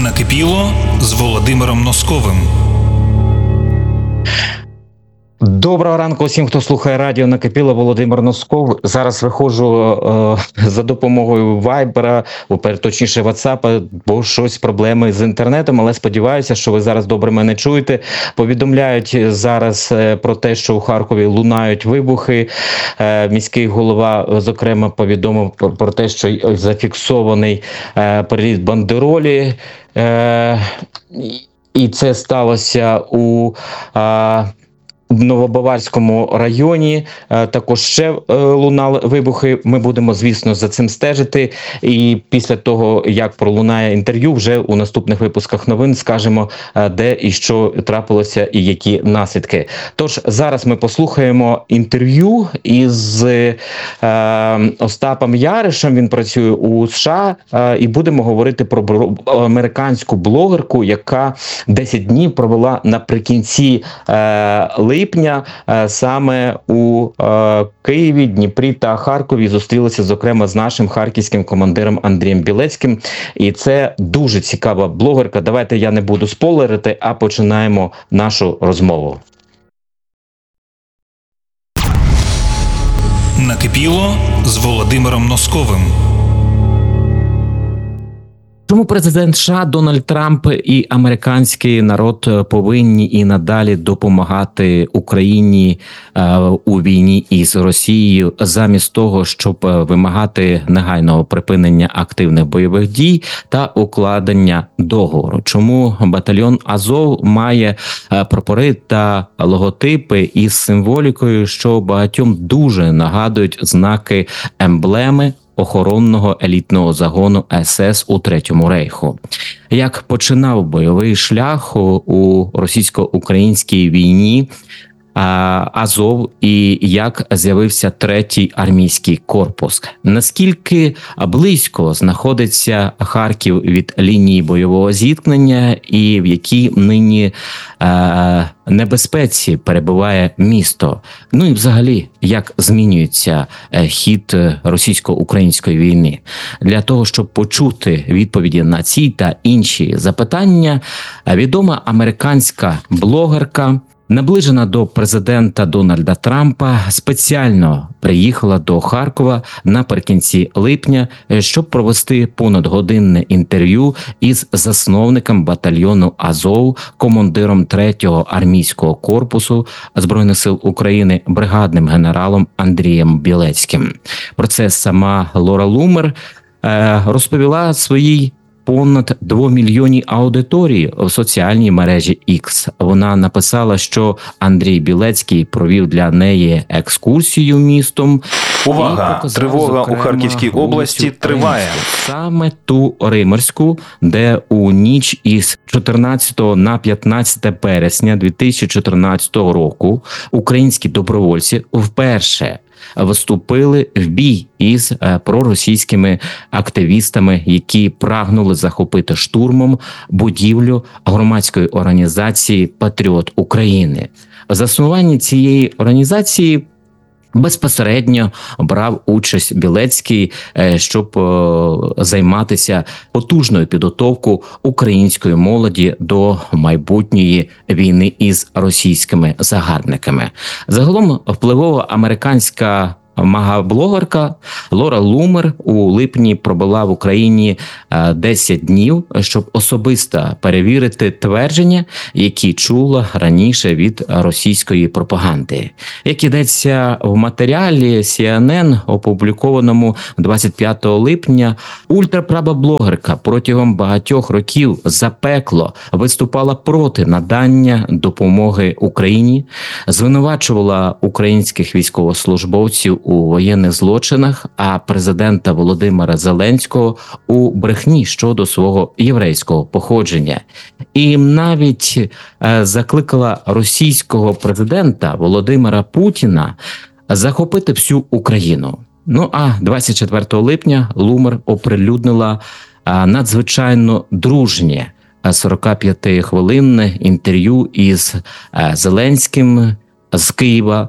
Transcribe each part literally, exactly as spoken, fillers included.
Накипіло з Володимиром Носковим. Доброго ранку усім, хто слухає радіо Накипіло. Володимир Носков. Зараз виходжу е, за допомогою Вайбера, точніше Ватсапа, бо щось проблеми з інтернетом, але сподіваюся, що ви зараз добре мене чуєте. Повідомляють зараз про те, що у Харкові лунають вибухи. Е, міський голова, зокрема, повідомив про те, що зафіксований е, приліт бандеролі. Е, і це сталося у е, в Новобаварському районі. Також ще лунали вибухи. Ми будемо, звісно, за цим стежити. І після того, як пролунає інтерв'ю, вже у наступних випусках новин скажемо, де і що трапилося, і які наслідки. Тож, зараз ми послухаємо інтерв'ю із е, Остапом Яришем. Він працює у США. Е, і будемо говорити про американську блогерку, яка десять днів провела наприкінці е, липня саме у е, Києві, Дніпрі та Харкові. Зустрілися, зокрема, з нашим харківським командиром Андрієм Білецьким. І це дуже цікава блогерка. Давайте я не буду спойлерити, а починаємо нашу розмову. Накипіло з Володимиром Носковим. Чому президент США Дональд Трамп і американський народ повинні і надалі допомагати Україні е, у війні із Росією, замість того, щоб вимагати негайного припинення активних бойових дій та укладення договору? Чому батальйон Азов має е, прапори та логотипи із символікою, що багатьом дуже нагадують знаки емблеми охоронного елітного загону ес ес у Третьому рейху? Як починав бойовий шлях у російсько-українській війні Азов і як з'явився третій армійський корпус? Наскільки близько знаходиться Харків від лінії бойового зіткнення і в якій нині е, небезпеці перебуває місто? Ну і взагалі, як змінюється хід російсько-української війни? Для того, щоб почути відповіді на ці та інші запитання, відома американська блогерка, наближена до президента Дональда Трампа, спеціально приїхала до Харкова наприкінці липня, щоб провести понадгодинне інтерв'ю із засновником батальйону Азов, командиром третього армійського корпусу Збройних сил України, бригадним генералом Андрієм Білецьким. Про це сама Лора Лумер розповіла своїй понад двомільйонній аудиторії в соціальній мережі X. Вона написала, що Андрій Білецький провів для неї екскурсію містом. Увага! Тривога у Харківській області триває. Саме ту Римерську, де у ніч із чотирнадцятого на п'ятнадцяте вересня дві тисячі чотирнадцятого року українські добровольці вперше вступили в бій із проросійськими активістами, які прагнули захопити штурмом будівлю громадської організації «Патріот України». В заснуванні цієї організації безпосередньо брав участь Білецький, щоб займатися потужною підготовкою української молоді до майбутньої війни із російськими загарбниками. Загалом впливова американська мегаблогерка Лора Лумер у липні пробула в Україні десять днів, щоб особисто перевірити твердження, які чула раніше від російської пропаганди. Як йдеться в матеріалі Сі Ен Ен, опублікованому двадцять п'ятого липня, ультраправа блогерка протягом багатьох років запекло виступала проти надання допомоги Україні, звинувачувала українських військовослужбовців у воєнних злочинах, а президента Володимира Зеленського у брехні щодо свого єврейського походження. І навіть е, закликала російського президента Володимира Путіна захопити всю Україну. Ну а двадцять четвертого липня Лумер оприлюднила е, надзвичайно дружнє сорокап'ятихвилинне інтерв'ю із е, Зеленським з Києва.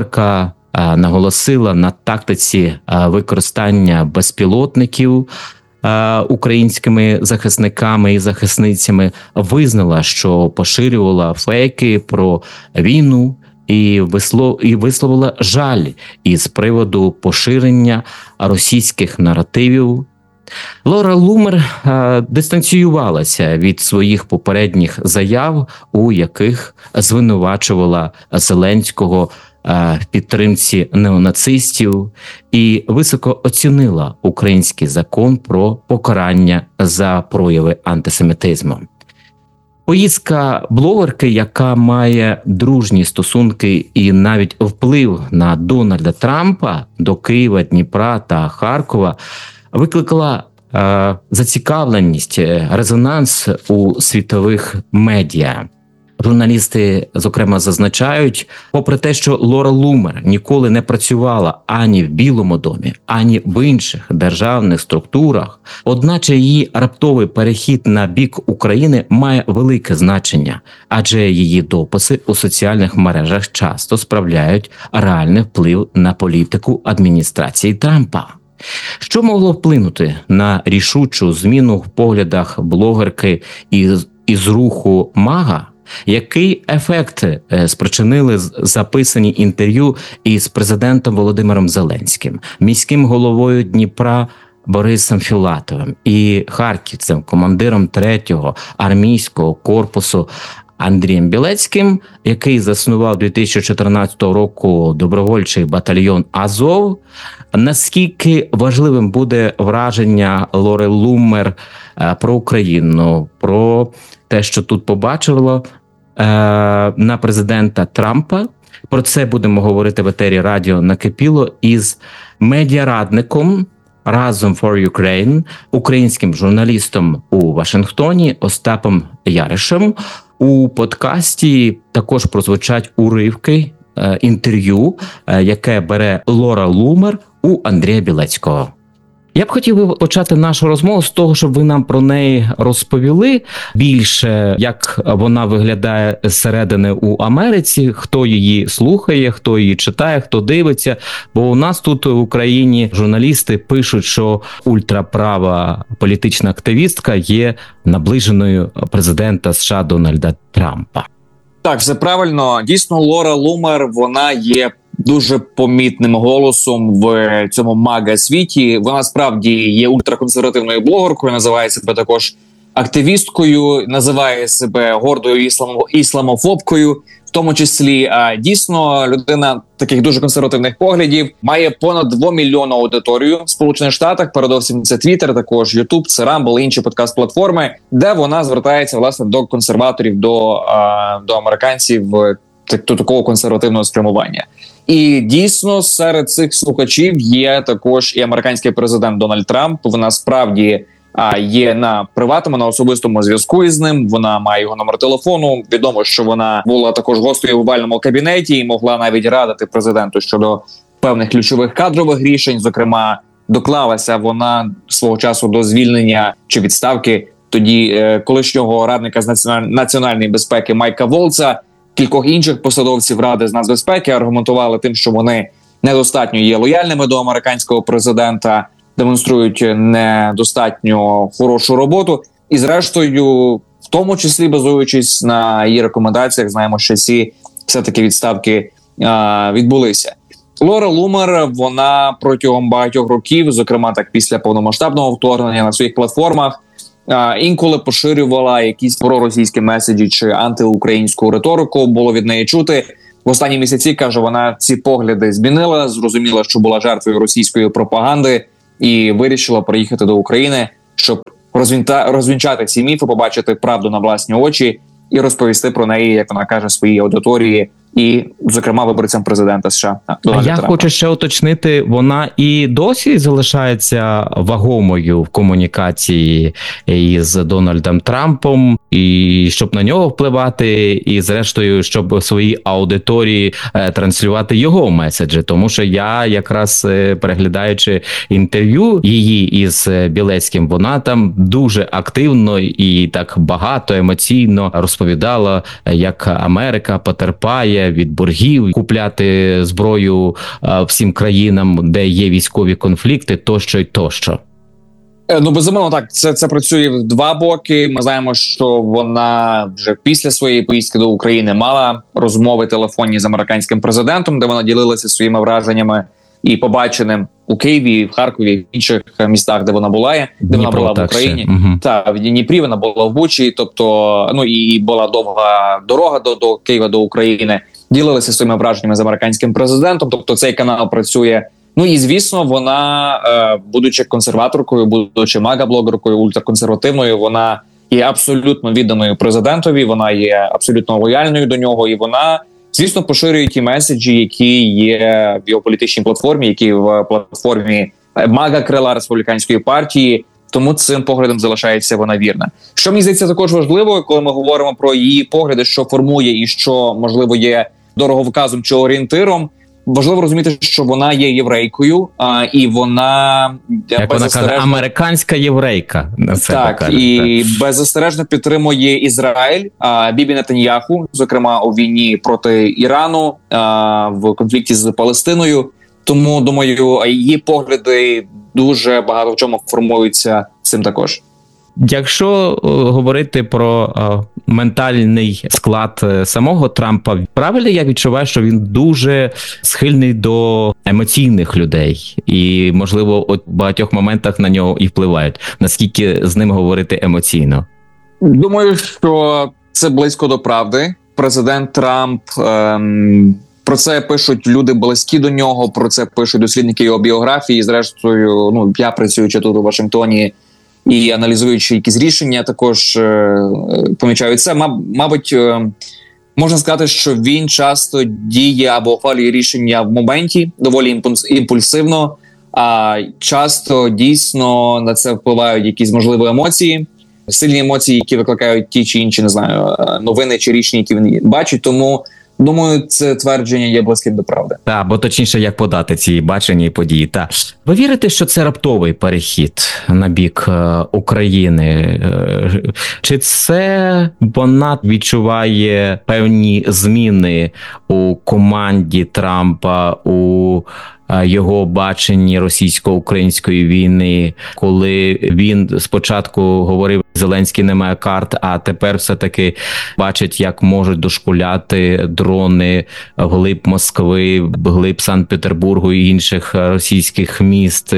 Блогерка наголосила на тактиці використання безпілотників е, українськими захисниками і захисницями, визнала, що поширювала фейки про війну і вислов, і висловила жаль із приводу поширення російських наративів. Лора Лумер е, дистанціювалася від своїх попередніх заяв, у яких звинувачувала Зеленського е, в підтримці неонацистів, і високо оцінила український закон про покарання за прояви антисемітизму. Поїздка блогерки, яка має дружні стосунки і навіть вплив на Дональда Трампа до Києва, Дніпра та Харкова, викликала е, зацікавленість, резонанс у світових медіа. Журналісти, зокрема, зазначають, попри те, що Лора Лумер ніколи не працювала ані в Білому домі, ані в інших державних структурах, одначе її раптовий перехід на бік України має велике значення, адже її дописи у соціальних мережах часто справляють реальний вплив на політику адміністрації Трампа. Що могло вплинути на рішучу зміну в поглядах блогерки із, із руху МАГА? Який ефект спричинили записані інтерв'ю із президентом Володимиром Зеленським, міським головою Дніпра Борисом Філатовим і харківцем, командиром третього армійського корпусу Андрієм Білецьким, який заснував дві тисячі чотирнадцятого року добровольчий батальйон Азов? Наскільки важливим буде враження Лори Лумер про Україну, про те, що тут побачило на президента Трампа? Про це будемо говорити в етері радіо «Накипіло» із медіарадником «Разом for Ukraine», українським журналістом у Вашингтоні Остапом Яришем. У подкасті також прозвучать уривки е, інтерв'ю, е, яке бере Лора Лумер у Андрія Білецького. Я б хотів би почати нашу розмову з того, щоб ви нам про неї розповіли більше, як вона виглядає зсередини у Америці, хто її слухає, хто її читає, хто дивиться. Бо у нас тут в Україні журналісти пишуть, що ультраправа політична активістка є наближеною президента США Дональда Трампа. Так, все правильно. Дійсно, Лора Лумер, вона є дуже помітним голосом в цьому мага-світі. Вона справді є ультраконсервативною блогеркою, називає себе також активісткою, називає себе гордою ісламо- ісламофобкою, в тому числі. А дійсно, людина таких дуже консервативних поглядів, має понад двомільйонну аудиторію в Сполучених Штатах, передовсім це Твіттер, також Ютуб, це Рамбл, інші подкаст-платформи, де вона звертається, власне, до консерваторів, до, а, до американців до такого консервативного спрямування. І дійсно серед цих слухачів є також і американський президент Дональд Трамп. Вона справді а, є на приватному, на особистому зв'язку із ним. Вона має його номер телефону. Відомо, що вона була також гостею в овальному кабінеті і могла навіть радити президенту щодо певних ключових кадрових рішень. Зокрема, доклалася вона свого часу до звільнення чи відставки тоді е, колишнього радника з національ... національної безпеки Майка Волца. Кількох інших посадовців Ради з нацбезпеки аргументували тим, що вони недостатньо є лояльними до американського президента, демонструють недостатньо хорошу роботу. І зрештою, в тому числі базуючись на її рекомендаціях, знаємо, що ці все-таки відставки а, відбулися. Лора Лумер, вона протягом багатьох років, зокрема так після повномасштабного вторгнення, на своїх платформах інколи поширювала якісь проросійські меседжі чи антиукраїнську риторику, було від неї чути. В останні місяці, каже, вона ці погляди змінила, зрозуміла, що була жертвою російської пропаганди і вирішила приїхати до України, щоб розвінта... розвінчати ці міфи, побачити правду на власні очі і розповісти про неї, як вона каже, своїй аудиторії і, зокрема, виборцям президента США. А я Трампа. Хочу ще уточнити, вона і досі залишається вагомою в комунікації із Дональдом Трампом, і щоб на нього впливати, і зрештою, щоб в своїй аудиторії транслювати його меседжі. Тому що я якраз, переглядаючи інтерв'ю її із Білецьким, вона там дуже активно і так багато емоційно розповідала, як Америка потерпає від боргів, купляти зброю всім країнам, де є військові конфлікти, тощо й тощо. Ну, безумовно, так. Це, це працює в два боки. Ми знаємо, що вона вже після своєї поїздки до України мала розмови телефонні з американським президентом, де вона ділилася своїми враженнями і побаченим у Києві, в Харкові, в інших містах, де вона була, де Дніпро, вона була в так, Україні. угу. Та в Дніпрі вона була в Бучі, тобто, ну і була довга дорога до, до Києва, до України. Ділилися своїми враженнями з американським президентом, тобто цей канал працює. Ну і звісно, вона, е, будучи консерваторкою, будучи мага-блогеркою, ультраконсервативною, вона є абсолютно відданою президентові, вона є абсолютно лояльною до нього, і вона, звісно, поширює ті меседжі, які є в його політичній платформі, які в платформі мага-крила республіканської партії. Тому цим поглядом залишається вона вірна. Що мені здається також важливо, коли ми говоримо про її погляди, що формує і що, можливо, є дороговказом чи орієнтиром. Важливо розуміти, що вона є єврейкою, а, і вона як вона каже, американська єврейка. На себе так, каже, і так. беззастережно підтримує Ізраїль, а, Бібі Нетаньяху, зокрема у війні проти Ірану, а, в конфлікті з Палестиною. Тому, думаю, її погляди дуже багато в чому формуються цим також. Якщо о, говорити про о, ментальний склад самого Трампа, правильно я відчуваю, що він дуже схильний до емоційних людей і, можливо, от в багатьох моментах на нього і впливають. Наскільки з ним говорити емоційно? Думаю, що це близько до правди. Президент Трамп... Ем... Про це пишуть люди близькі до нього, про це пишуть дослідники його біографії. Зрештою, ну я працюючи тут у Вашингтоні і аналізуючи якісь рішення, також е, помічаю це. Мабуть, е, можна сказати, що він часто діє або ухвалює рішення в моменті, доволі імпульсивно, а часто дійсно на це впливають якісь можливі емоції, сильні емоції, які викликають ті чи інші, не знаю, новини чи рішення, які він бачить. Тому думаю, це твердження є близьким до правди. Так, бо точніше, як подати ці бачення і події. Та ви вірите, що це раптовий перехід на бік е, України? Е, чи це вона відчуває певні зміни у команді Трампа, у його баченні російсько-української війни, коли він спочатку говорив, Зеленський не має карт, а тепер все-таки бачить, як можуть дошкуляти дрони вглиб Москви, вглиб Санкт-Петербургу і інших російських міст,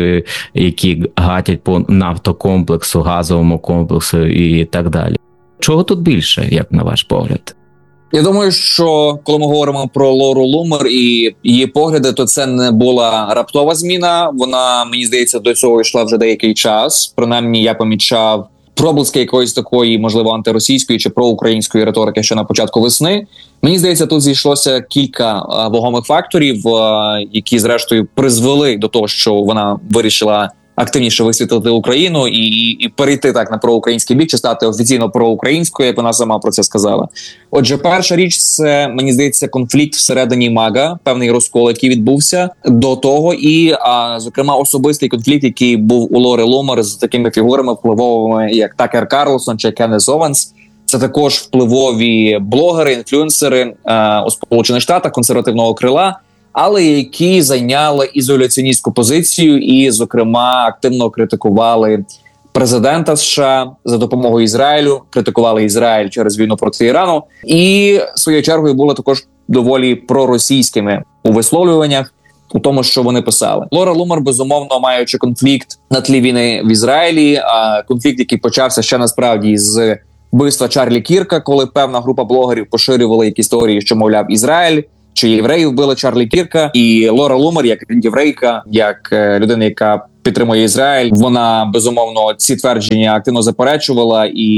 які гатять по нафтокомплексу, газовому комплексу і так далі. Чого тут більше, як на ваш погляд? Я думаю, що коли ми говоримо про Лору Лумер і її погляди, то це не була раптова зміна. Вона, мені здається, до цього йшла вже деякий час. Принаймні, я помічав проблиски якоїсь такої, можливо, антиросійської чи проукраїнської риторики ще на початку весни. Мені здається, тут зійшлося кілька вагомих факторів, які, зрештою, призвели до того, що вона вирішила активніше висвітлити Україну і, і перейти так на проукраїнський бік, чи стати офіційно проукраїнською, як вона сама про це сказала. Отже, перша річ – це, мені здається, конфлікт всередині МАГА, певний розкол, який відбувся до того, і, а, зокрема, особистий конфлікт, який був у Лори Лумер з такими фігурами впливовими, як Такер Карлсон чи Кеннес Ованс. Це також впливові блогери, інфлюенсери а, у Сполучених Штатах консервативного крила, але які зайняли ізоляціоністську позицію і, зокрема, активно критикували президента США за допомогою Ізраїлю, критикували Ізраїль через війну проти Ірану і, своєю чергою, були також доволі проросійськими у висловлюваннях, у тому, що вони писали. Лора Лумер, безумовно, маючи конфлікт на тлі війни в Ізраїлі, а конфлікт, який почався ще насправді з вбивства Чарлі Кірка, коли певна група блогерів поширювала якісь теорії, що, мовляв, Ізраїль чи євреї вбили Чарлі Кірка, і Лора Лумер, як єврейка, як е, людина, яка підтримує Ізраїль, вона, безумовно, ці твердження активно заперечувала, і,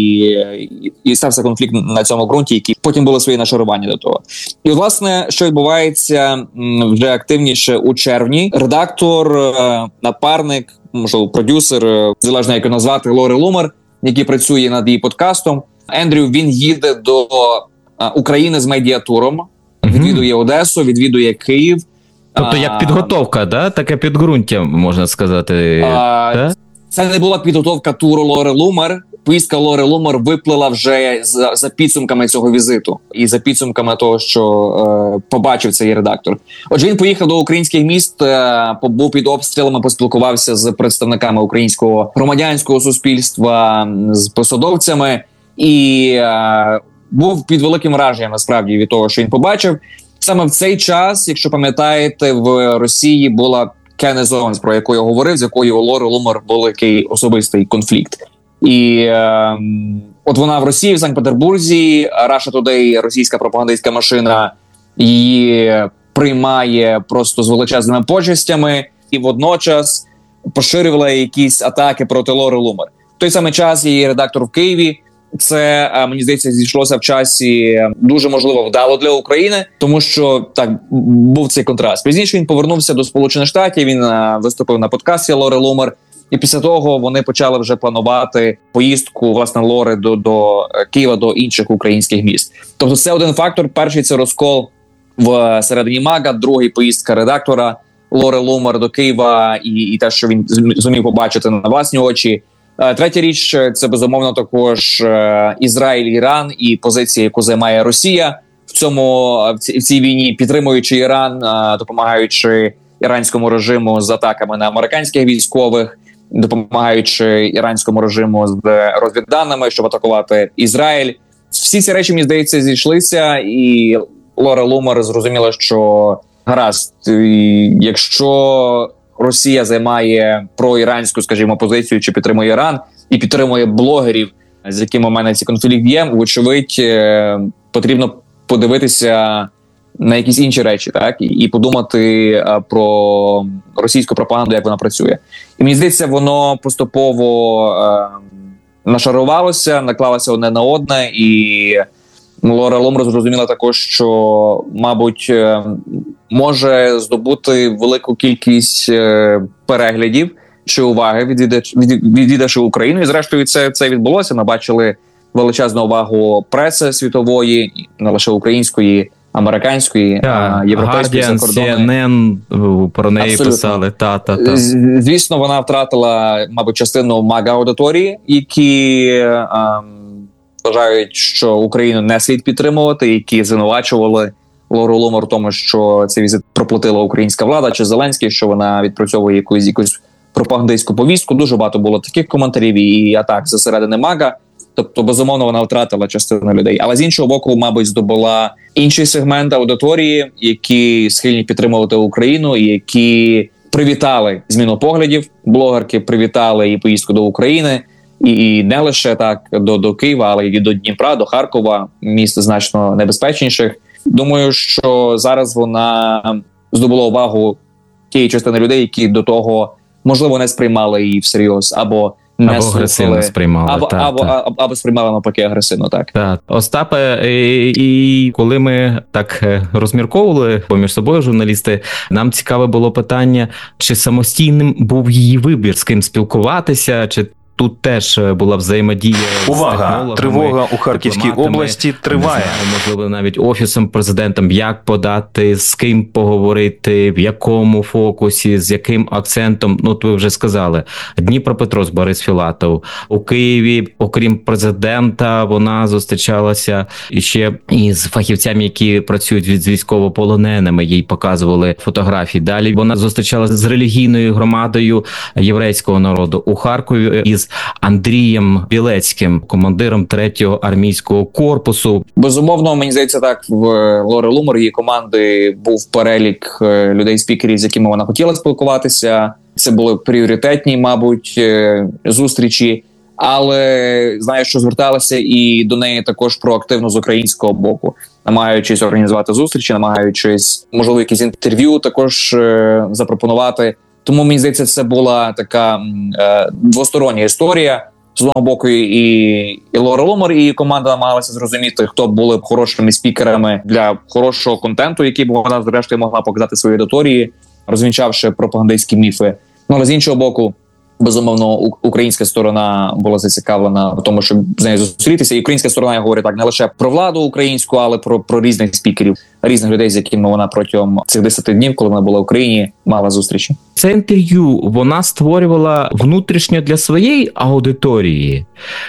і, і стався конфлікт на цьому ґрунті, які потім були свої нашарування до того. І, власне, що відбувається м, вже активніше у червні, редактор, е, напарник, можливо, продюсер, е, залежно як його назвати, Лори Лумер, який працює над її подкастом, Ендрю, він їде до е, України з медіатуром, відвідує Одесу, відвідує Київ. Тобто як підготовка, да? Таке підґрунтя, можна сказати. А, да? Це не була підготовка туру Лори Лумер. Поїздка Лори Лумер виплила вже за, за підсумками цього візиту і за підсумками того, що е, побачив цей редактор. Отже, він поїхав до українських міст, е, був під обстрілами, поспілкувався з представниками українського громадянського суспільства, з посадовцями і е, був під великим враженням, насправді, від того, що він побачив. Саме в цей час, якщо пам'ятаєте, в Росії була Кеннес Owens, про яку я говорив, з якою у Лори Лумер був який особистий конфлікт. І е, от вона в Росії, в Санкт-Петербурзі, Russia Today, російська пропагандистська машина, її приймає просто з величезними почестями і водночас поширювала якісь атаки проти Лори Лумер. В той самий час її редактор в Києві. Це, мені здається, зійшлося в часі дуже, можливо, вдало для України, тому що так був цей контраст. Пізніше він повернувся до Сполучених Штатів, він виступив на подкасті Лори Лумер, і після того вони почали вже планувати поїздку, власне, Лори до, до Києва, до інших українських міст. Тобто це один фактор. Перший – це розкол в середині МАГА, другий – поїздка редактора Лори Лумер до Києва і, і те, що він зумів побачити на власні очі. Третя річ – це, безумовно, також Ізраїль, Іран і позиція, яку займає Росія в цьому в цій війні, підтримуючи Іран, допомагаючи іранському режиму з атаками на американських військових, допомагаючи іранському режиму з розвідданими, щоб атакувати Ізраїль. Всі ці речі, мені здається, зійшлися, і Лора Лумер зрозуміла, що гаразд, якщо Росія займає проіранську, скажімо, позицію, чи підтримує Іран, і підтримує блогерів, з якими у мене ці конфлікт є, вочевидь, потрібно подивитися на якісь інші речі, так, і подумати про російську пропаганду, як вона працює. І мені здається, воно поступово е, нашарувалося, наклалося одне на одне, і Лора Лумер зрозуміла також, що, мабуть, може здобути велику кількість переглядів чи уваги, відвідавши Україну. І зрештою це, це відбулося. Ми бачили величезну увагу преси світової, не лише української, американської, yeah, європейської, Guardian, закордонної. Сі Ен Ен про неї Абсолютно. Писали. Та, та, та. Звісно, вона втратила, мабуть, частину МАГА-аудиторії, які ем, вважають, що Україну не слід підтримувати, які звинувачували Лору Лумер в тому, що цей візит проплатила українська влада чи Зеленський, що вона відпрацьовує якусь, якусь пропагандистську повістку. Дуже багато було таких коментарів і атак зсередини МАГА. Тобто, безумовно, вона втратила частину людей. Але з іншого боку, мабуть, здобула інший сегмент аудиторії, які схильні підтримувати Україну і які привітали зміну поглядів. Блогерки привітали і поїздку до України. І не лише так до, до Києва, але й до Дніпра, до Харкова, міст значно небезпечніших. Думаю, що зараз вона здобула увагу тієї частини людей, які до того, можливо, не сприймали її всерйоз, або не або агресивно сприймали. Або, так, або, так. або, або сприймали навпаки агресивно, так. Так. Остапе, і, і коли ми так розмірковували поміж собою, журналісти, нам цікаве було питання, чи самостійним був її вибір, з ким спілкуватися, чи тут теж була взаємодія. Увага! Тривога у Харківській області триває. Знаю, можливо, навіть офісом президентом, як подати, з ким поговорити, в якому фокусі, з яким акцентом. Ну, ви вже сказали. Дніпропетровськ, Борис Філатов. У Києві, окрім президента, вона зустрічалася ще із фахівцями, які працюють з військовополоненими. Їй показували фотографії. Далі вона зустрічалася з релігійною громадою єврейського народу у Харкові із Андрієм Білецьким, командиром третього армійського корпусу. Безумовно, мені здається, так, в Лори Лумер, її команди, був перелік людей-спікерів, з якими вона хотіла спілкуватися. Це були пріоритетні, мабуть, зустрічі. Але знаю, що зверталися і до неї також проактивно з українського боку, намагаючись організувати зустрічі, намагаючись, можливо, якісь інтерв'ю також запропонувати. Тому, мені здається, це була така е, двостороння історія. З одного боку, і, і Лора Лумер, і команда намагалася зрозуміти, хто були б хорошими спікерами для хорошого контенту, який б вона, зрештою, могла показати своїй аудиторії, розвінчавши пропагандистські міфи. Ну, але з іншого боку, Безумовно, українська сторона була зацікавлена в тому, щоб з нею зустрітися. І українська сторона, я говорю так, не лише про владу українську, але про, про різних спікерів, різних людей, з якими вона протягом цих десяти днів, коли вона була в Україні, мала зустрічі. Це інтерв'ю вона створювала внутрішньо для своєї аудиторії?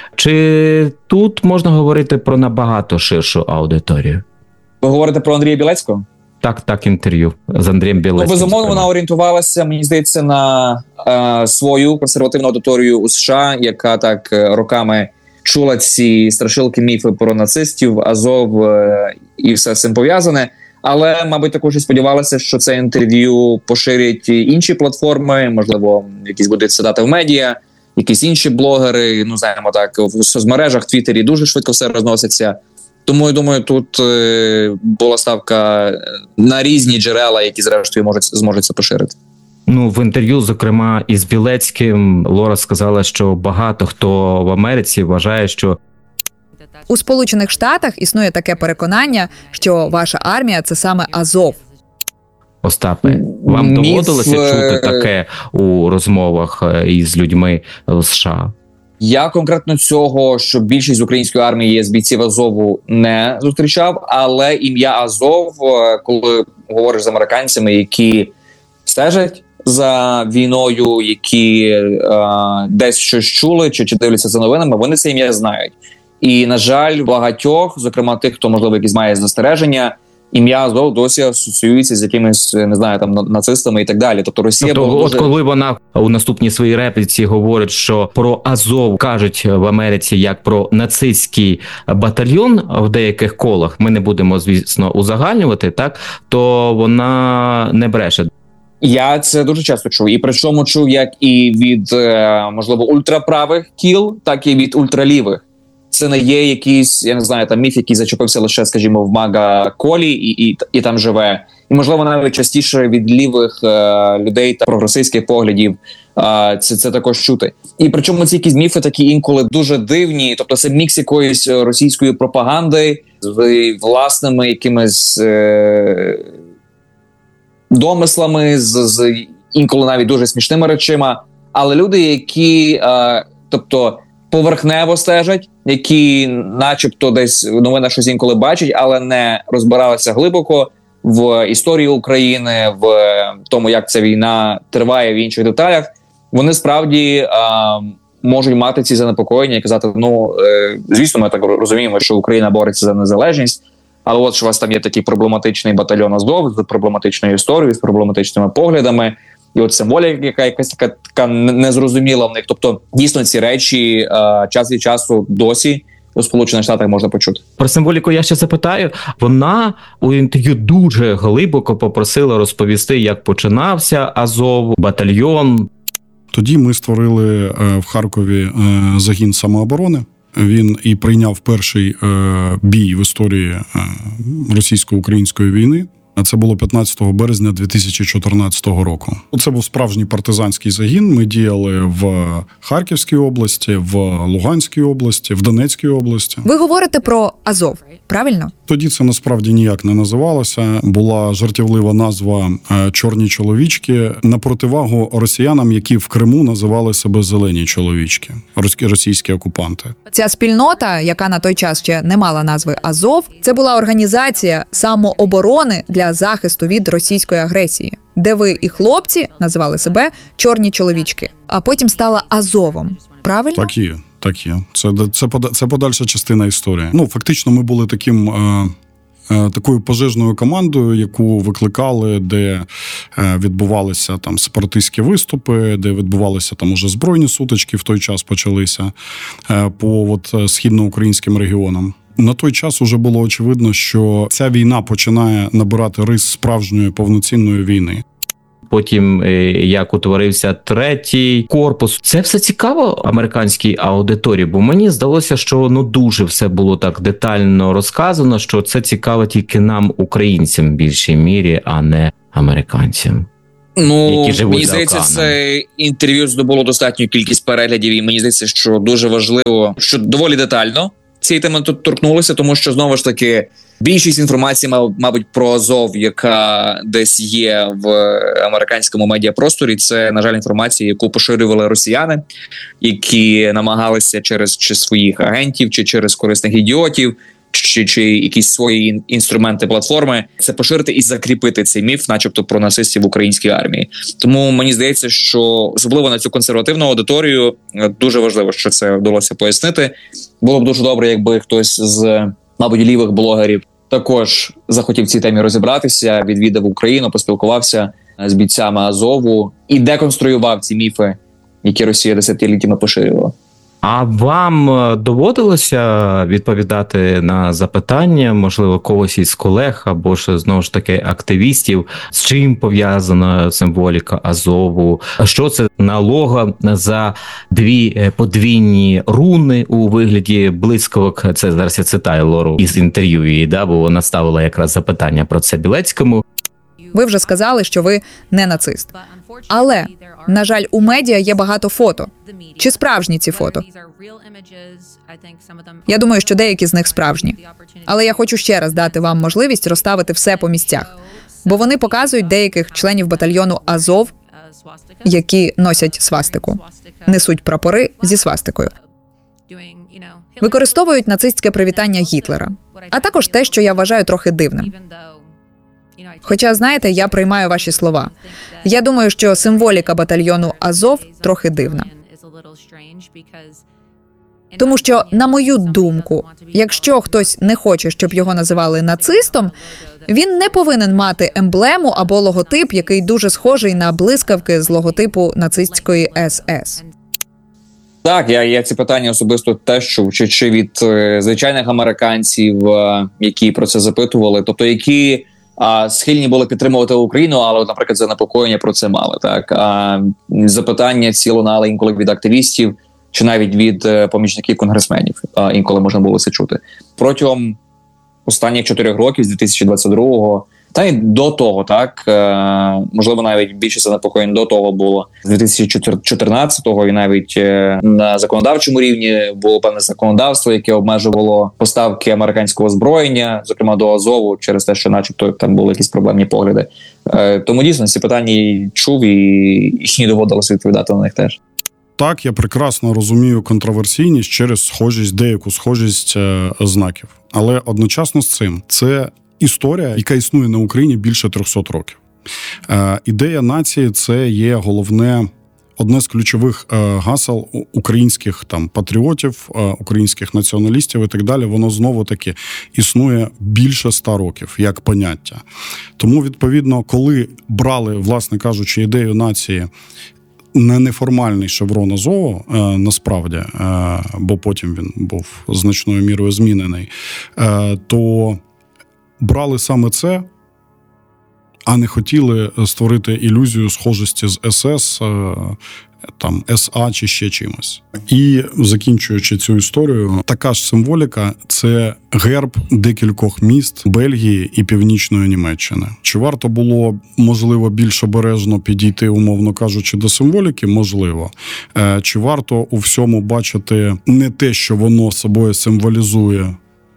Чи тут можна говорити про набагато ширшу аудиторію? Ви говорите про Андрія Білецького? Так, так, інтерв'ю з Андрієм Білецьким. Ну, безумовно, вона орієнтувалася, мені здається, на е, свою консервативну аудиторію у США, яка так е, роками чула ці страшилки, міфи про нацистів, Азов е, і все з цим пов'язане. Але, мабуть, також і сподівалася, що це інтерв'ю поширять інші платформи, можливо, якісь будуть цитати в медіа, якісь інші блогери, ну, знаємо так, в соцмережах, в Твіттері дуже швидко все розноситься. Тому, я думаю, тут е, була ставка на різні джерела, які, зрештою, можуть, зможуть це поширити. Ну, в інтерв'ю, зокрема, із Білецьким, Лора сказала, що багато хто в Америці вважає, що у Сполучених Штатах існує таке переконання, що ваша армія – це саме Азов. Остапе, вам Міф, доводилося чути таке у розмовах із людьми з США? Я конкретно цього, що більшість української армії є з бійців Азову, не зустрічав, але ім'я Азов, коли говориш з американцями, які стежать за війною, які е, десь щось чули чи, чи дивляться за новинами, вони це ім'я знають. І, на жаль, багатьох, зокрема тих, хто, можливо, якісь має застереження, ім'я Азов досі асоціюється з якимись, не знаю, там нацистами і так далі. Тобто Росія тобто, була от дуже... коли вона у наступній своїй репліці говорить, що про Азов кажуть в Америці як про нацистський батальйон в деяких колах, ми не будемо, звісно, узагальнювати, так, то вона не бреше. Я це дуже часто чув. І причому чув як і від, можливо, ультраправих кіл, так і від ультралівих. Це не є якийсь, я не знаю, там міф, який зачепився лише, скажімо, в мага-колі і, і, і там живе. І, можливо, навіть частіше від лівих е, людей та прогресивських поглядів е, це, це також чути. І причому ці якісь міфи такі інколи дуже дивні. Тобто це мікс якоїсь російської пропаганди з власними якимись е, домислами, з, з інколи навіть дуже смішними речима. Але люди, які, е, тобто, поверхнево стежать, які начебто десь в новинах щось інколи бачать, але не розбиралися глибоко в історії України, в тому, як ця війна триває в інших деталях, вони справді а, можуть мати ці занепокоєння і казати, ну, е, звісно, ми так розуміємо, що Україна бореться за незалежність, але от що у вас там є такий проблематичний батальйон Азов з проблематичною історією, з проблематичними поглядами, і от символіка, яка якась така, така незрозуміла в них. Тобто, дійсно, ці речі а, час від часу досі у Сполучених Штатах можна почути. Про символіку я ще запитаю. Вона у інтерв'ю дуже глибоко попросила розповісти, як починався Азов, батальйон. Тоді ми створили е, в Харкові е, загін самооборони. Він і прийняв перший е, бій в історії е, російсько-української війни. А це було п'ятнадцятого березня дві тисячі чотирнадцятого року. Це був справжній партизанський загін. Ми діяли в Харківській області, в Луганській області, в Донецькій області. Ви говорите про Азов, правильно? Тоді це насправді ніяк не називалося. Була жартівлива назва «Чорні чоловічки» на противагу росіянам, які в Криму називали себе «Зелені чоловічки», російські окупанти. Ця спільнота, яка на той час ще не мала назви Азов, це була організація самооборони для захисту від російської агресії, де ви і хлопці називали себе «Чорні чоловічки», а потім стала Азовом. Правильно? Так і є. Так є. Це, це, це подальша частина історії. Ну, фактично, ми були таким, е, е, такою пожежною командою, яку викликали, де е, відбувалися там сепаратистські виступи, де відбувалися там уже збройні сутички в той час почалися е, по от, східноукраїнським регіонам. На той час уже було очевидно, що ця війна починає набирати рис справжньої повноцінної війни. Потім, як утворився третій корпус. Це все цікаво американській аудиторії, бо мені здалося, що ну дуже все було так детально розказано, що це цікаво тільки нам, українцям, в більшій мірі, а не американцям. Ну, мені здається, це інтерв'ю здобуло достатню кількість переглядів, і мені здається, що дуже важливо, що доволі детально цієї теми тут торкнулися, тому що, знову ж таки, більшість інформації, мабуть, про Азов, яка десь є в американському медіапросторі, це, на жаль, інформація, яку поширювали росіяни, які намагалися через чи своїх агентів, чи через корисних ідіотів, чи, чи якісь свої інструменти, платформи, це поширити і закріпити цей міф, начебто, про нацистів в українській армії. Тому мені здається, що особливо на цю консервативну аудиторію дуже важливо, що це вдалося пояснити. Було б дуже добре, якби хтось з, мабуть, лівих блогерів також захотів в цій темі розібратися, відвідав Україну, поспілкувався з бійцями Азову і деконструював ці міфи, які Росія десятиліттями поширювала. А вам доводилося відповідати на запитання, можливо, когось із колег або ж, знову ж таки, активістів, з чим пов'язана символіка Азову? Що це налога за дві подвійні руни у вигляді блискавок? Це зараз я цитаю Лору із інтерв'ю її, да, бо вона ставила якраз запитання про це Білецькому. Ви вже сказали, що ви не нацист. Але, на жаль, у медіа є багато фото. Чи справжні ці фото? Я думаю, що деякі з них справжні. Але я хочу ще раз дати вам можливість розставити все по місцях. Бо вони показують деяких членів батальйону Азов, які носять свастику, несуть прапори зі свастикою. Використовують нацистське привітання Гітлера. А також те, що я вважаю трохи дивним. Хоча, знаєте, я приймаю ваші слова. Я думаю, що символіка батальйону Азов трохи дивна. Тому що, на мою думку, якщо хтось не хоче, щоб його називали нацистом, він не повинен мати емблему або логотип, який дуже схожий на блискавки з логотипу нацистської ес ес. Так, я, я ці питання особисто теж чув, чи, чи від е, звичайних американців, е, які про це запитували, тобто які а, схильні були підтримувати Україну, але, наприклад, занепокоєння про це мали. Так, а запитання ці лунали інколи від активістів, чи навіть від е, помічників конгресменів, а, інколи можна було це чути. Протягом останніх чотирьох років, з дві тисячі двадцять другого, та й до того, так, е, можливо, навіть більше занепокоєнь до того було. З дві тисячі чотирнадцятого і навіть е, на законодавчому рівні було певне законодавство, яке обмежувало поставки американського озброєння, зокрема до Азову, через те, що начебто там були якісь проблемні погляди. Е, тому дійсно ці питання чув і, і доводилося відповідати на них теж. Так, я прекрасно розумію контроверсійність через схожість, деяку схожість е, знаків. Але одночасно з цим це історія, яка існує на Україні більше трьохсот років. Е, ідея нації – це є головне, одне з ключових е, гасел українських там патріотів, е, українських націоналістів і так далі. Воно знову-таки існує більше ста років, як поняття. Тому, відповідно, коли брали, власне кажучи, ідею нації, не неформальний шеврон Азову, е, насправді, е, бо потім він був значною мірою змінений, е, то брали саме це, а не хотіли створити ілюзію схожості з ес ес, е, там, ес а чи ще чимось. І, закінчуючи цю історію, така ж символіка – це герб декількох міст Бельгії і Північної Німеччини. Чи варто було, можливо, більш обережно підійти, умовно кажучи, до символіки? Можливо. Чи варто у всьому бачити не те, що воно собою символізує,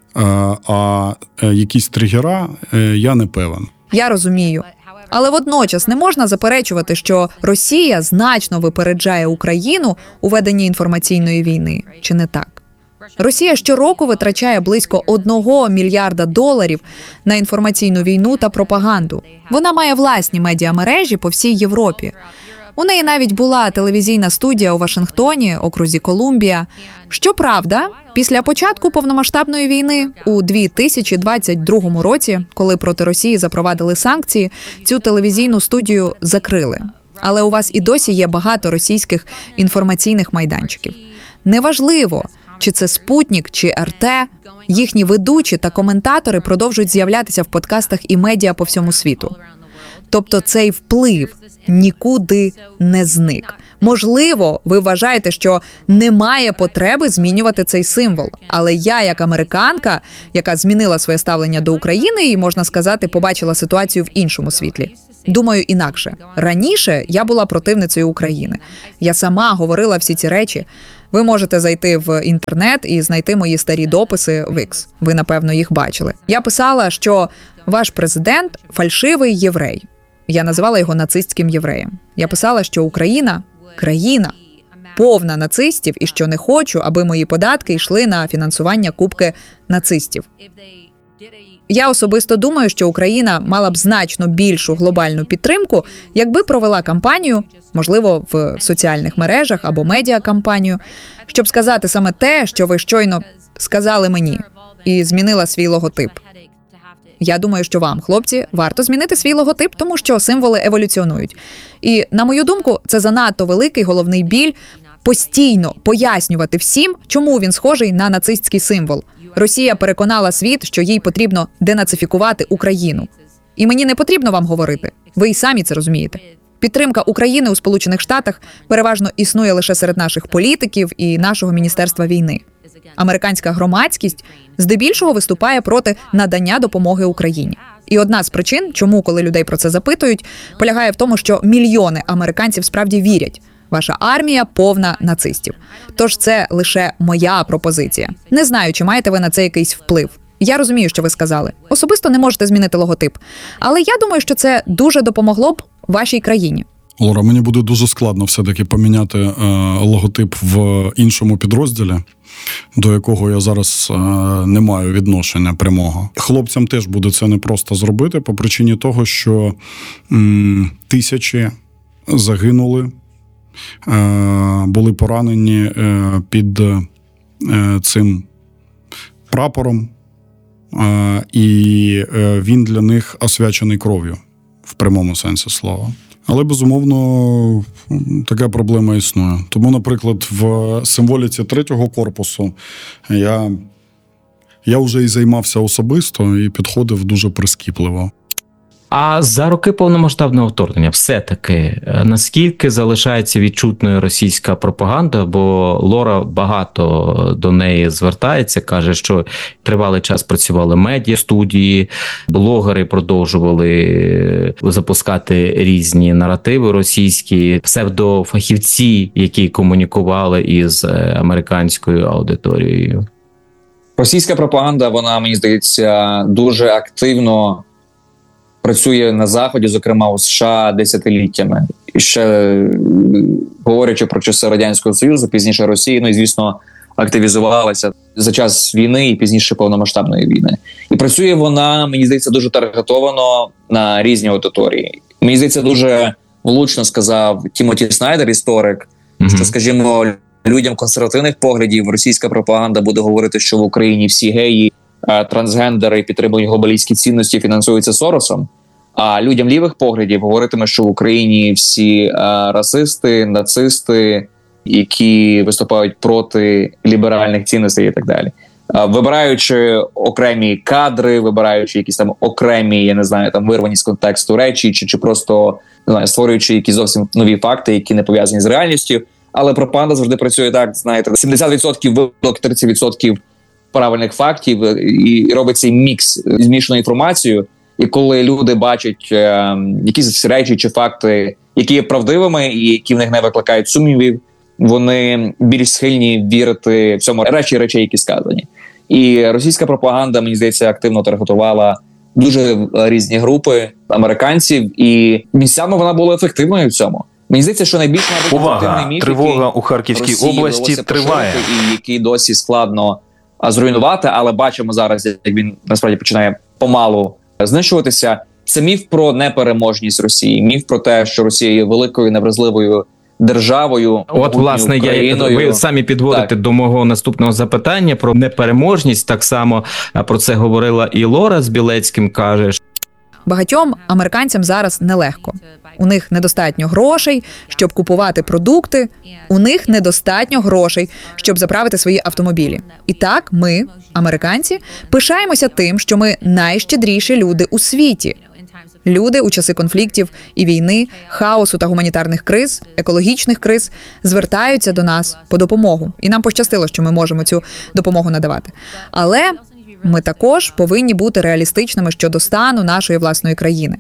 а якісь тригера? Я не певен. Я розумію. Але водночас не можна заперечувати, що Росія значно випереджає Україну у веденні інформаційної війни. Чи не так? Росія щороку витрачає близько одного мільярда доларів на інформаційну війну та пропаганду. Вона має власні медіамережі по всій Європі. У неї навіть була телевізійна студія у Вашингтоні, окрузі Колумбія. Щоправда, після початку повномасштабної війни у дві тисячі двадцять другому році, коли проти Росії запровадили санкції, цю телевізійну студію закрили. Але у вас і досі є багато російських інформаційних майданчиків. Неважливо, чи це «Спутник», чи ер те, їхні ведучі та коментатори продовжують з'являтися в подкастах і медіа по всьому світу. Тобто цей вплив нікуди не зник. Можливо, ви вважаєте, що немає потреби змінювати цей символ. Але я, як американка, яка змінила своє ставлення до України і, можна сказати, побачила ситуацію в іншому світлі, думаю інакше. Раніше я була противницею України. Я сама говорила всі ці речі. Ви можете зайти в інтернет і знайти мої старі дописи в X. Ви, напевно, їх бачили. Я писала, що ваш президент – фальшивий єврей. Я називала його нацистським євреєм. Я писала, що Україна – країна, повна нацистів, і що не хочу, аби мої податки йшли на фінансування купки нацистів. Я особисто думаю, що Україна мала б значно більшу глобальну підтримку, якби провела кампанію, можливо, в соціальних мережах або медіакампанію, щоб сказати саме те, що ви щойно сказали мені, і змінила свій логотип. Я думаю, що вам, хлопці, варто змінити свій логотип, тому що символи еволюціонують. І, на мою думку, це занадто великий головний біль постійно пояснювати всім, чому він схожий на нацистський символ. Росія переконала світ, що їй потрібно денацифікувати Україну. І мені не потрібно вам говорити. Ви й самі це розумієте. Підтримка України у Сполучених Штатах переважно існує лише серед наших політиків і нашого Міністерства війни. Американська громадськість здебільшого виступає проти надання допомоги Україні. І одна з причин, чому, коли людей про це запитують, полягає в тому, що мільйони американців справді вірять. Ваша армія повна нацистів. Тож це лише моя пропозиція. Не знаю, чи маєте ви на це якийсь вплив. Я розумію, що ви сказали. Особисто не можете змінити логотип. Але я думаю, що це дуже допомогло б вашій країні. Лора, мені буде дуже складно все-таки поміняти е, логотип в іншому підрозділі, до якого я зараз е, не маю відношення прямого. Хлопцям теж буде це непросто зробити по причині того, що м, тисячі загинули, е, були поранені е, під е, цим прапором, е, і е, він для них освячений кров'ю в прямому сенсі слова. Але, безумовно, така проблема існує. Тому, наприклад, в символіці третього корпусу я, я вже і займався особисто і підходив дуже прискіпливо. А за роки повномасштабного вторгнення все-таки наскільки залишається відчутною російська пропаганда, бо Лора багато до неї звертається, каже, що тривалий час працювали медіа-студії, блогери продовжували запускати різні наративи російські, псевдофахівці, які комунікували із американською аудиторією. Російська пропаганда, вона, мені здається, дуже активно працює на Заході, зокрема у США, десятиліттями. І ще говорячи про часи Радянського Союзу, пізніше Росії, ну і, звісно, активізувалася за час війни і пізніше повномасштабної війни. І працює вона, мені здається, дуже таргетовано на різні аудиторії. Мені здається, дуже влучно сказав Тімоті Снайдер, історик, mm-hmm. що, скажімо, людям консервативних поглядів російська пропаганда буде говорити, що в Україні всі геї, трансгендери підтримують глобалістські цінності, фінансуються Соросом, а людям лівих поглядів говоритиме, що в Україні всі а, расисти, нацисти, які виступають проти ліберальних цінностей і так далі. А, вибираючи окремі кадри, вибираючи якісь там окремі, я не знаю, там вирвані з контексту речі, чи, чи просто, не знаю, створюючи якісь зовсім нові факти, які не пов'язані з реальністю. Але пропаганда завжди працює так, знаєте, сімдесят відсотків вилок, тридцять відсотків правильних фактів, і робить цей мікс змішану інформацію. І коли люди бачать е, якісь речі чи факти, які є правдивими і які в них не викликають сумнівів, вони більш схильні вірити в цьому речі речей, які сказані. І російська пропаганда, мені здається, активно таргетувала дуже різні групи американців, і місцями вона була ефективною в цьому. Мені здається, що найбільш Увага! Міф, тривога у Харківській області триває. І який досі складно зруйнувати, але бачимо зараз, як він насправді починає помалу знищуватися. Це міф про непереможність Росії, міф про те, що Росія є великою невразливою державою. От, власне, я, ви самі підводите так. до мого наступного запитання про непереможність. Так само про це говорила і Лора з Білецьким, каже. Багатьом американцям зараз нелегко. У них недостатньо грошей, щоб купувати продукти. У них недостатньо грошей, щоб заправити свої автомобілі. І так ми, американці, пишаємося тим, що ми найщедріші люди у світі. Люди у часи конфліктів і війни, хаосу та гуманітарних криз, екологічних криз звертаються до нас по допомогу. І нам пощастило, що ми можемо цю допомогу надавати. Але ми також повинні бути реалістичними щодо стану нашої власної країни.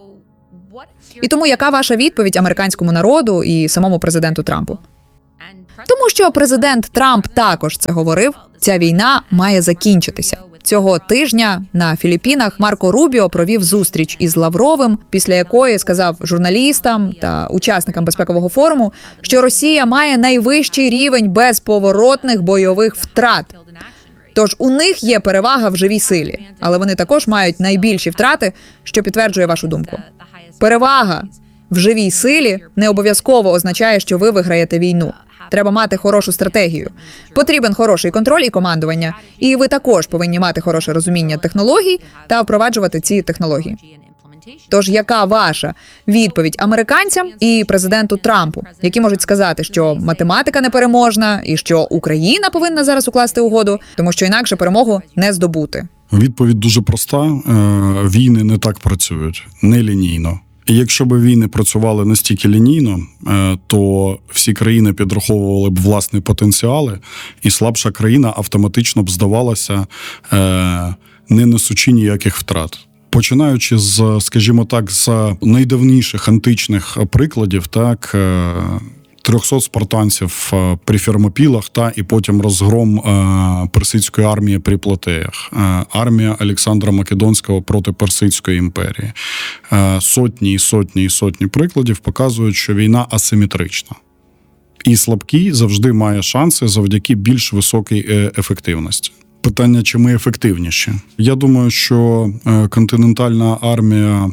І тому яка ваша відповідь американському народу і самому президенту Трампу? Тому що президент Трамп також це говорив, ця війна має закінчитися. Цього тижня на Філіппінах Марко Рубіо провів зустріч із Лавровим, після якої сказав журналістам та учасникам безпекового форуму, що Росія має найвищий рівень безповоротних бойових втрат. Тож у них є перевага в живій силі, але вони також мають найбільші втрати, що підтверджує вашу думку. Перевага в живій силі не обов'язково означає, що ви виграєте війну. Треба мати хорошу стратегію. Потрібен хороший контроль і командування. І ви також повинні мати хороше розуміння технологій та впроваджувати ці технології. Тож яка ваша відповідь американцям і президенту Трампу, які можуть сказати, що математика непереможна і що Україна повинна зараз укласти угоду, тому що інакше перемогу не здобути? Відповідь дуже проста. Війни не так працюють, не лінійно. І якщо б війни працювали настільки лінійно, то всі країни підраховували б власні потенціали, і слабша країна автоматично б здавалася, не несучи ніяких втрат. Починаючи з, скажімо так, з найдавніших античних прикладів, так, трьохсот спартанців при Фермопілах, та і потім розгром персидської армії при Платеях, армія Олександра Македонського проти Персидської імперії. Сотні і сотні і сотні прикладів показують, що війна асиметрична. І слабкий завжди має шанси завдяки більш високій ефективності. Питання, чи ми ефективніші? Я думаю, що континентальна армія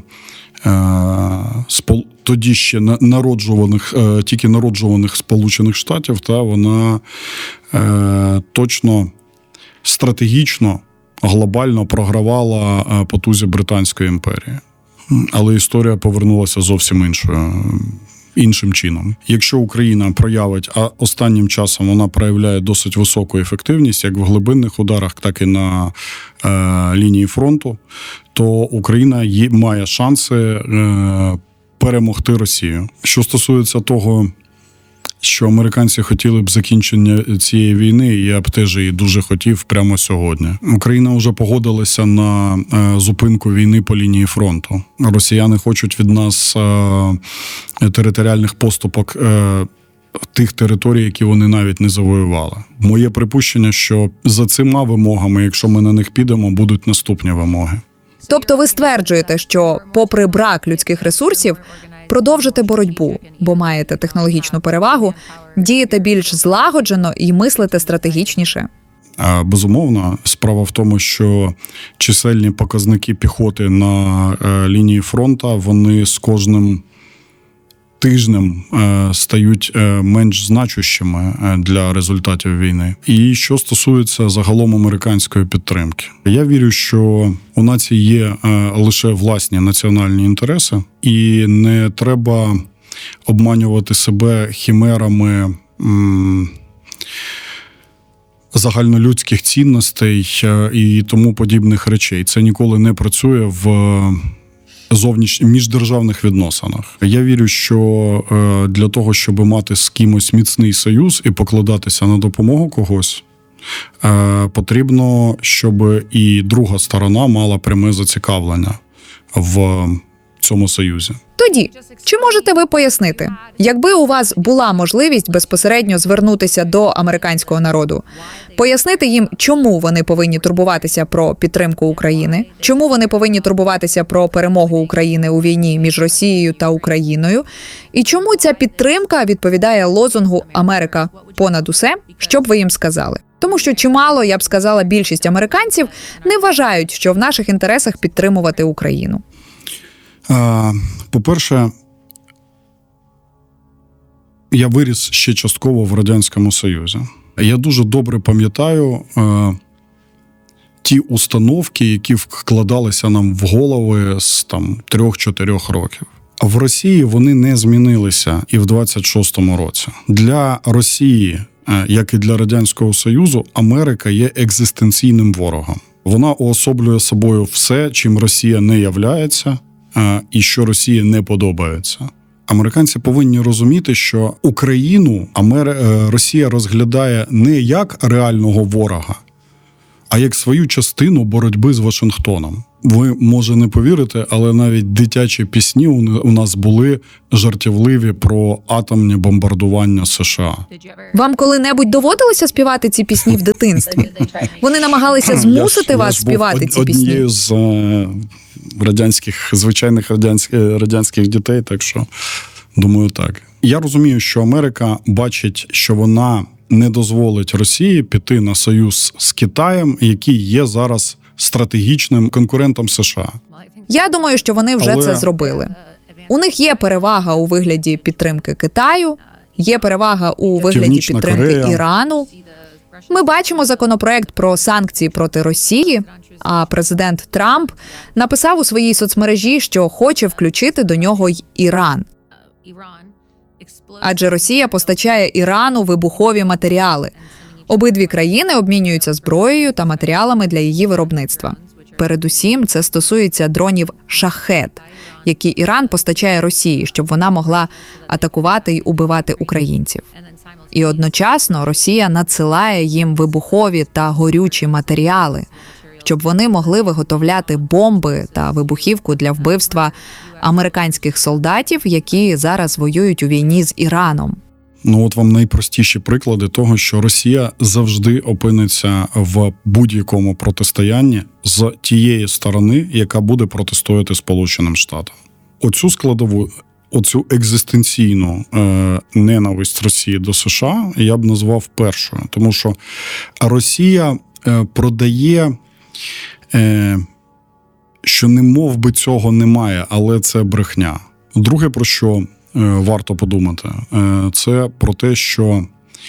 тоді ще народжуваних, тільки народжуваних Сполучених Штатів, та вона точно стратегічно, глобально програвала потузі Британської імперії. Але історія повернулася зовсім іншою. Іншим чином. Якщо Україна проявить, а останнім часом вона проявляє досить високу ефективність, як в глибинних ударах, так і на е, лінії фронту, то Україна є, має шанси е, перемогти Росію. Що стосується того, що американці хотіли б закінчення цієї війни, я б теж її дуже хотів прямо сьогодні. Україна вже погодилася на е, зупинку війни по лінії фронту. Росіяни хочуть від нас е, територіальних поступок е, тих територій, які вони навіть не завоювали. Моє припущення, що за цими вимогами, якщо ми на них підемо, будуть наступні вимоги. Тобто ви стверджуєте, що попри брак людських ресурсів, продовжите боротьбу, бо маєте технологічну перевагу, дієте більш злагоджено і мислите стратегічніше? Безумовно. Справа в тому, що чисельні показники піхоти на лінії фронту, вони з кожним тижнем стають менш значущими для результатів війни. І що стосується загалом американської підтримки. Я вірю, що у нації є лише власні національні інтереси, і не треба обманювати себе хімерами м- загальнолюдських цінностей і тому подібних речей. Це ніколи не працює в зовнішніх міждержавних відносинах. Я вірю, що для того, щоб мати з кимось міцний союз і покладатися на допомогу когось, потрібно, щоб і друга сторона мала пряме зацікавлення в цьому союзі. Тоді, чи можете ви пояснити, якби у вас була можливість безпосередньо звернутися до американського народу, пояснити їм, чому вони повинні турбуватися про підтримку України, чому вони повинні турбуватися про перемогу України у війні між Росією та Україною, і чому ця підтримка відповідає лозунгу «Америка понад усе», що б ви їм сказали? Тому що чимало, я б сказала, більшість американців не вважають, що в наших інтересах підтримувати Україну. По-перше, я виріс ще частково в Радянському Союзі. Я дуже добре пам'ятаю е, ті установки, які вкладалися нам в голови з там трьох-чотирьох років. А в Росії вони не змінилися і в двадцять шостому році. Для Росії, е, як і для Радянського Союзу, Америка є екзистенційним ворогом. Вона уособлює собою все, чим Росія не являється, і що Росії не подобається. Американці повинні розуміти, що Україну Амер... Росія розглядає не як реального ворога, а як свою частину боротьби з Вашингтоном. Ви, може, не повірите, але навіть дитячі пісні у нас були жартівливі про атомні бомбардування США. Вам коли-небудь доводилося співати ці пісні в дитинстві? Вони намагалися змусити я ж, вас я ж співати був ці пісні? однією з е, радянських, звичайних радянських, радянських дітей, так що, думаю, так. Я розумію, що Америка бачить, що вона не дозволить Росії піти на союз з Китаєм, який є зараз стратегічним конкурентом США. Я думаю, що вони вже Але... це зробили. У них є перевага у вигляді підтримки Китаю, є перевага у вигляді Північна підтримки Корея. Ірану. Ми бачимо законопроект про санкції проти Росії, а президент Трамп написав у своїй соцмережі, що хоче включити до нього й Іран. Адже Росія постачає Ірану вибухові матеріали. Обидві країни обмінюються зброєю та матеріалами для її виробництва. Передусім, це стосується дронів «Шахед», які Іран постачає Росії, щоб вона могла атакувати й убивати українців. І одночасно Росія надсилає їм вибухові та горючі матеріали, щоб вони могли виготовляти бомби та вибухівку для вбивства американських солдатів, які зараз воюють у війні з Іраном. Ну от вам найпростіші приклади того, що Росія завжди опиниться в будь-якому протистоянні з тієї сторони, яка буде протистояти Сполученим Штатам. Оцю складову, оцю екзистенційну е, ненависть Росії до США я б назвав першою. Тому що Росія е, продає, е, що не мов би цього немає, але це брехня. Друге, про що варто подумати, це про те, що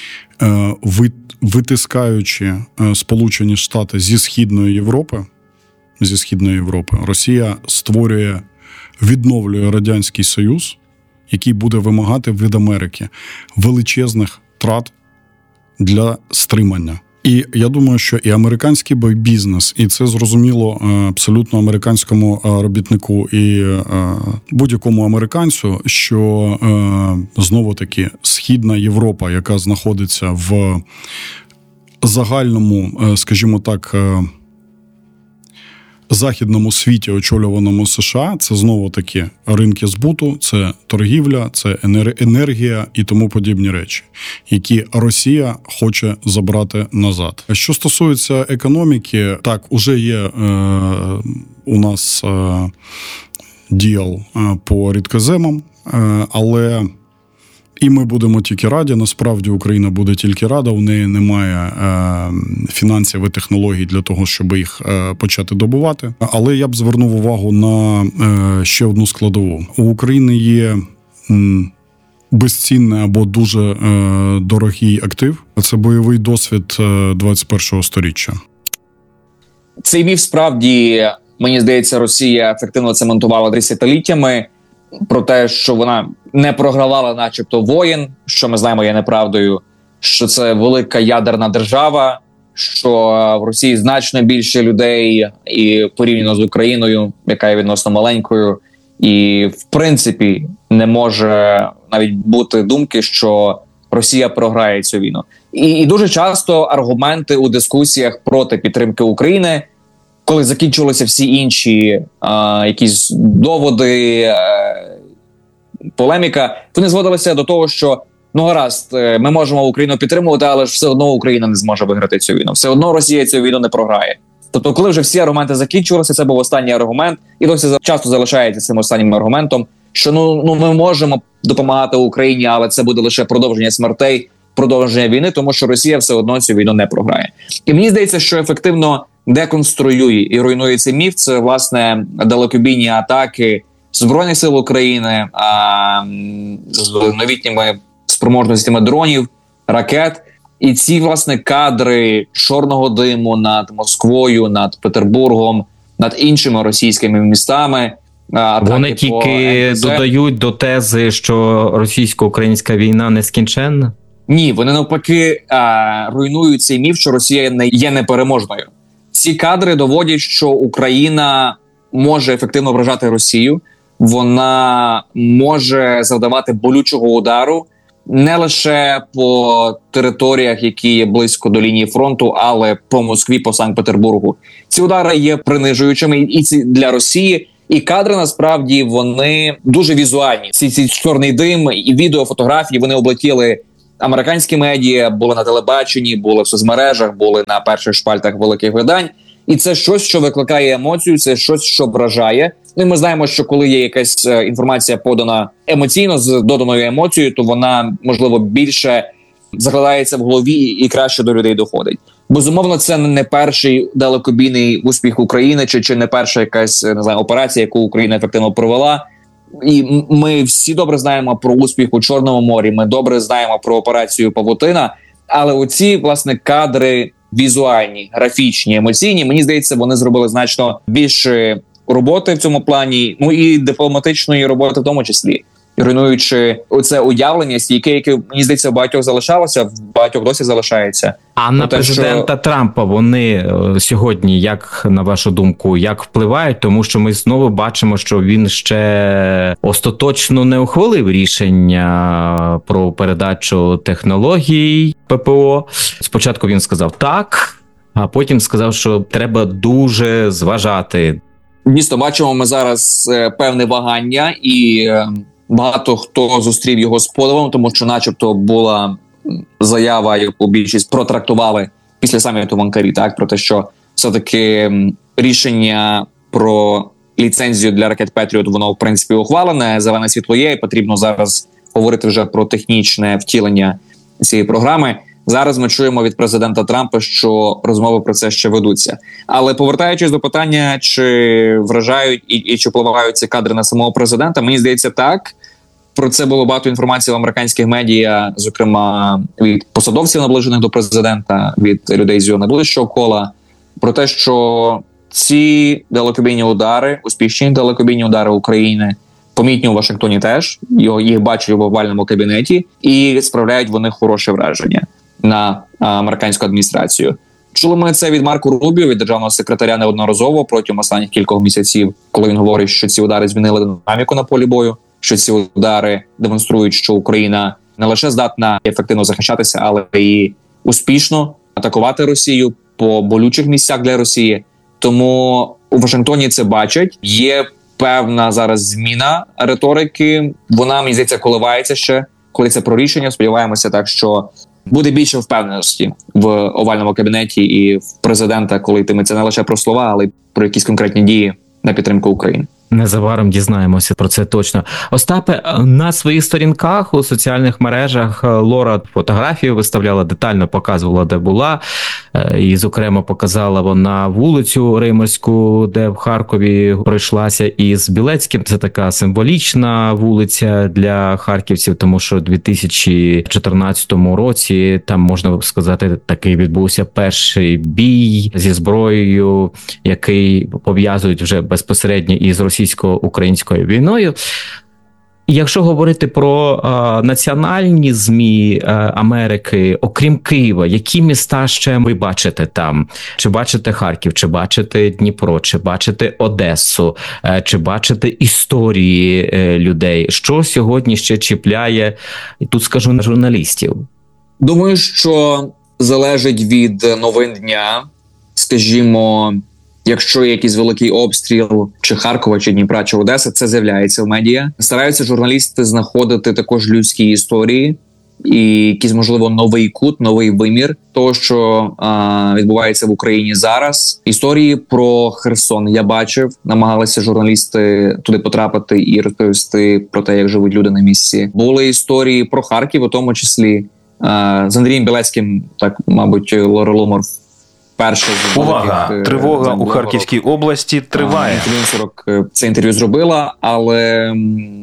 витискаючи Сполучені Штати зі Східної Європи, зі Східної Європи, Росія створює, відновлює Радянський Союз, який буде вимагати від Америки величезних трат для стримання. І я думаю, що і американський бізнес, і це зрозуміло абсолютно американському робітнику і будь-якому американцю, що знову-таки Східна Європа, яка знаходиться в загальному, скажімо так, західному світі, очолюваному США, це знову-таки ринки збуту, це торгівля, це енергія і тому подібні речі, які Росія хоче забрати назад. Що стосується економіки, так, уже є е, у нас е, діл е, по рідкоземам, е, але і ми будемо тільки раді, насправді Україна буде тільки рада, у неї немає е, фінансів і технологій для того, щоб їх е, почати добувати. Але я б звернув увагу на е, ще одну складову. У України є м, безцінний або дуже е, дорогий актив. Це бойовий досвід е, двадцять першого сторіччя. Цей міф справді, мені здається, Росія ефективно цементувала десятиліттями про те, що вона не програвала начебто воєн, що ми знаємо є неправдою, що це велика ядерна держава, що в Росії значно більше людей і порівняно з Україною, яка є відносно маленькою, і в принципі не може навіть бути думки, що Росія програє цю війну. І, і дуже часто аргументи у дискусіях проти підтримки України, коли закінчувалися всі інші а, якісь доводи, а, полеміка, вони зводилися до того, що ну гаразд, ми можемо Україну підтримувати, але ж все одно Україна не зможе виграти цю війну. Все одно Росія цю війну не програє. Тобто, коли вже всі аргументи закінчувалися, це був останній аргумент, і досі часто залишається цим останнім аргументом, що ну, ну ми можемо допомагати Україні, але це буде лише продовження смертей, продовження війни, тому що Росія все одно цю війну не програє. І мені здається, що ефективно деконструює і руйнує цей міф, це, власне, далекобійні атаки Збройних сил України а, з новітніми спроможностями дронів, ракет. І ці, власне, кадри чорного диму над Москвою, над Петербургом, над іншими російськими містами. Вони тільки додають до тези, що російсько-українська війна нескінченна? Ні, вони навпаки а, руйнують цей міф, що Росія не є непереможною. Ці кадри доводять, що Україна може ефективно вражати Росію, вона може завдавати болючого удару, не лише по територіях, які є близько до лінії фронту, але по Москві, по Санкт-Петербургу. Ці удари є принижуючими і ці для Росії. І кадри, насправді, вони дуже візуальні. Ці, ці чорний дим і відео, фотографії, вони облетіли американські медіа, були на телебаченні, були в соцмережах, були на перших шпальтах великих видань. І це щось, що викликає емоцію, це щось, що вражає. І ми знаємо, що коли є якась інформація подана емоційно, з доданою емоцією, то вона, можливо, більше закладається в голові і краще до людей доходить. Безумовно, це не перший далекобійний успіх України, чи, чи не перша якась, не знаю, операція, яку Україна ефективно провела. І ми всі добре знаємо про успіх у Чорному морі, ми добре знаємо про операцію Павутина, але оці, власне, кадри візуальні, графічні, емоційні, мені здається, вони зробили значно більше роботи в цьому плані, ну і дипломатичної роботи в тому числі, руйнуючи оце уявлення, яке, яке, мені здається, в багатьох залишалося, в багатьох досі залишається. А на те, президента що... Трампа вони е, сьогодні, як на вашу думку, як впливають? Тому що ми знову бачимо, що він ще остаточно не ухвалив рішення про передачу технологій ППО. Спочатку він сказав так, а потім сказав, що треба дуже зважати. Дійсно, бачимо ми зараз е, певне вагання, і е, багато хто зустрів його з подивом, тому що начебто була заява, яку більшість протрактували після саміту в Анкарі, так, про те, що все-таки рішення про ліцензію для ракет Петріот, воно в принципі ухвалене, зелене світло є, і потрібно зараз говорити вже про технічне втілення цієї програми. Зараз ми чуємо від президента Трампа, що розмови про це ще ведуться. Але повертаючись до питання, чи вражають і, і чи впливають ці кадри на самого президента, мені здається, так. Про це було багато інформації в американських медіа, зокрема від посадовців, наближених до президента, від людей з його найближчого кола, про те, що ці далекобійні удари, успішні далекобійні удари України, помітні у Вашингтоні теж, його, їх бачать в овальному кабінеті, і справляють вони хороше враження на американську адміністрацію. Чули ми це від Марко Рубіо, від державного секретаря, неодноразово протягом останніх кількох місяців, коли він говорить, що ці удари змінили динаміку на полі бою, що ці удари демонструють, що Україна не лише здатна ефективно захищатися, але і успішно атакувати Росію по болючих місцях для Росії. Тому у Вашингтоні це бачать. Є певна зараз зміна риторики. Вона, мені здається, коливається ще, коли це про рішення. Сподіваємося так, що буде більше впевненості в овальному кабінеті і в президента, коли йтиметься не лише про слова, але й про якісь конкретні дії на підтримку України. Незабаром дізнаємося про це точно. Остапе, на своїх сторінках у соціальних мережах Лора фотографію виставляла, детально показувала, де була. І, зокрема, показала вона вулицю Римську, де в Харкові пройшлася із Білецьким. Це така символічна вулиця для харківців, тому що у дві тисячі чотирнадцятому році там, можна сказати, такий відбувся перший бій зі зброєю, який пов'язують вже безпосередньо із російсько-українською війною. Якщо говорити про е, національні ЗМІ е, Америки, окрім Києва, які міста ще ви бачите там? Чи бачите Харків, чи бачите Дніпро, чи бачите Одесу, е, чи бачите історії е, людей? Що сьогодні ще чіпляє, і тут скажу, на журналістів? Думаю, що залежить від новин дня, скажімо, якщо є якийсь великий обстріл чи Харкова, чи Дніпра, чи Одеси, це з'являється в медіа. Стараються журналісти знаходити також людські історії і якийсь, можливо, новий кут, новий вимір того, що а, відбувається в Україні зараз. Історії про Херсон я бачив. Намагалися журналісти туди потрапити і розповісти про те, як живуть люди на місці. Були історії про Харків, у тому числі а, з Андрієм Білецьким, так, мабуть, Лора Лумар перше з Увага! великих, Тривога е, у Харківській області триває. сорок це інтерв'ю зробила, але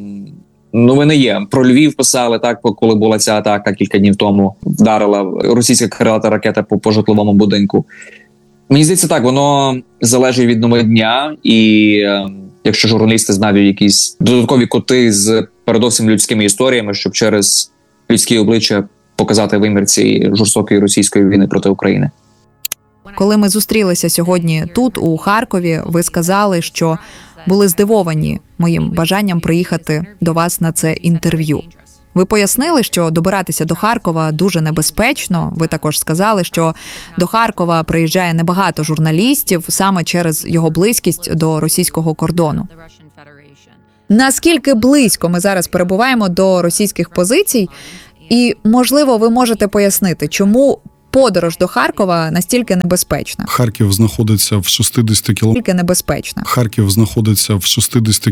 новини є. Про Львів писали, так, коли була ця атака кілька днів тому, вдарила російська крилата ракета по, по житловому будинку. Мені здається, так, воно залежить від нового дня, і е, якщо журналісти знають якісь додаткові коти з передовсім людськими історіями, щоб через людські обличчя показати вимір цієї жорстокої російської війни проти України. Коли ми зустрілися сьогодні тут, у Харкові, ви сказали, що були здивовані моїм бажанням приїхати до вас на це інтерв'ю. Ви пояснили, що добиратися до Харкова дуже небезпечно. Ви також сказали, що до Харкова приїжджає небагато журналістів саме через його близькість до російського кордону. Наскільки близько ми зараз перебуваємо до російських позицій? І, можливо, ви можете пояснити, чому подорож до Харкова настільки небезпечна? Харків знаходиться в шістдесят кілометрах. Настільки небезпечна. Харків знаходиться в шістдесят